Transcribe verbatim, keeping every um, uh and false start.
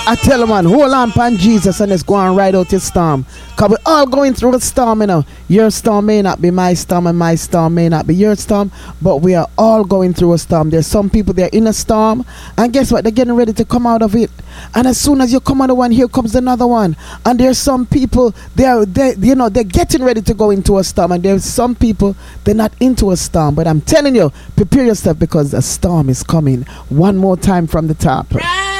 I tell you, man, hold on, pan Jesus, and let's go and ride out this storm. Because we're all going through a storm, you know. Your storm may not be my storm, and my storm may not be your storm, but we are all going through a storm. There's some people, they're in a storm, and guess what? They're getting ready to come out of it. And as soon as you come out of one, here comes another one. And there's some people, they're, they, you know, they're getting ready to go into a storm, and there's some people, they're not into a storm. But I'm telling you, prepare yourself, because a storm is coming. One more time from the top. Right.